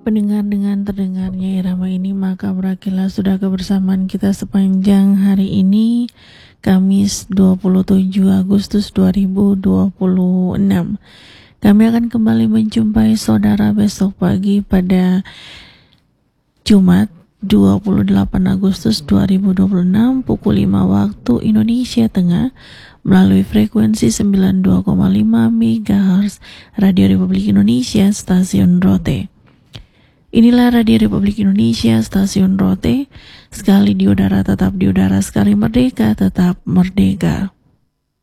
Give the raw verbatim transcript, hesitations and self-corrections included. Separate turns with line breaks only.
Pendengar dengan terdengarnya irama ini, maka berakhirlah sudah kebersamaan kita sepanjang hari ini, Kamis dua puluh tujuh Agustus dua ribu dua puluh enam. Kami akan kembali menjumpai saudara besok pagi pada Jumat dua puluh delapan Agustus dua ribu dua puluh enam pukul lima waktu Indonesia Tengah melalui frekuensi sembilan puluh dua koma lima megahertz Radio Republik Indonesia Stasiun Rote. Inilah Radio Republik Indonesia Stasiun Rote, sekali di udara tetap di udara, sekali merdeka tetap merdeka.